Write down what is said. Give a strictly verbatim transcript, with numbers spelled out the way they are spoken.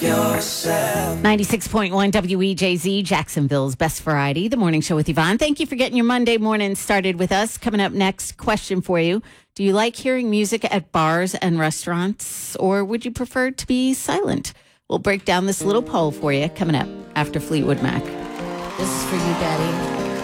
yourself. ninety-six point one W E J Z, Jacksonville's Best Variety, the morning show with Yvonne. Thank you for getting your Monday morning started with us. Coming up next, question for you. Do you like hearing music at bars and restaurants, or would you prefer to be silent? We'll break down this little poll for you coming up after Fleetwood Mac. This is for you, Daddy.